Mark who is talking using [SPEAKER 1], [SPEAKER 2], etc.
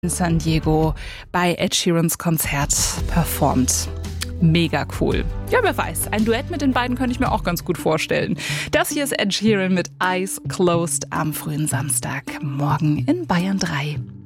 [SPEAKER 1] in San Diego bei Ed Sheerans Konzert performt. Mega cool. Ja, wer weiß, ein Duett mit den beiden könnte ich mir auch ganz gut vorstellen. Das hier ist Ed Sheeran mit Eyes Closed am frühen Samstagmorgen in Bayern 3.